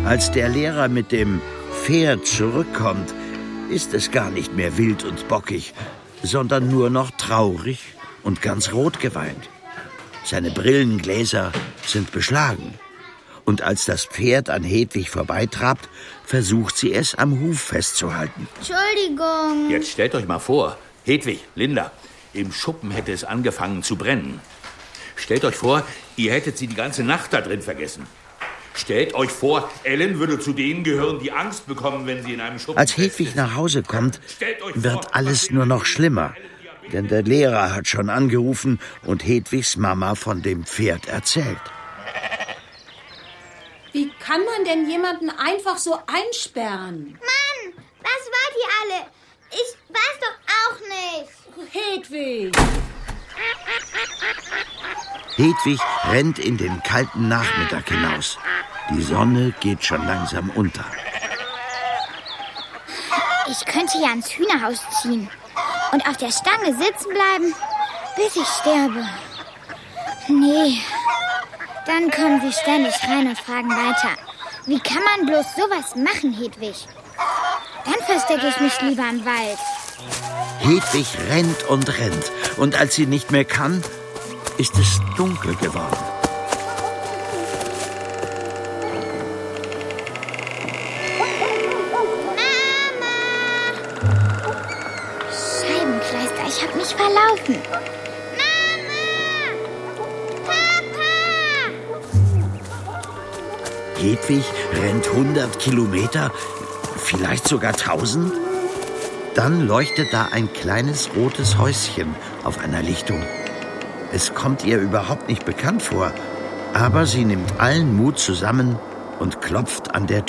Als der Lehrer mit dem Pferd zurückkommt, ist es gar nicht mehr wild und bockig, sondern nur noch traurig und ganz rot geweint. Seine Brillengläser sind beschlagen. Und als das Pferd an Hedwig vorbeitrabt, versucht sie es am Huf festzuhalten. Entschuldigung. Jetzt stellt euch mal vor, Hedwig, Linda, im Schuppen hätte es angefangen zu brennen. Stellt euch vor, ihr hättet sie die ganze Nacht da drin vergessen. Stellt euch vor, Ellen würde zu denen gehören, die Angst bekommen, wenn sie in einem Schuppen Als Hedwig nach Hause kommt, wird alles nur noch schlimmer. Denn der Lehrer hat schon angerufen und Hedwigs Mama von dem Pferd erzählt. Wie kann man denn jemanden einfach so einsperren? Mann, was wollt ihr alle? Ich weiß doch auch nicht. Hedwig! Hedwig rennt in den kalten Nachmittag hinaus. Die Sonne geht schon langsam unter. Ich könnte ja ins Hühnerhaus ziehen und auf der Stange sitzen bleiben, bis ich sterbe. Nee, dann kommen sie ständig rein und fragen weiter. Wie kann man bloß sowas machen, Hedwig? Dann verstecke ich mich lieber im Wald. Hedwig rennt und rennt. Und als sie nicht mehr kann, ist es dunkel geworden. Scheibenkleister, ich habe mich verlaufen. Hedwig rennt 100 Kilometer, vielleicht sogar 1000. Dann leuchtet da ein kleines rotes Häuschen auf einer Lichtung. Es kommt ihr überhaupt nicht bekannt vor, aber sie nimmt allen Mut zusammen und klopft an der Tür.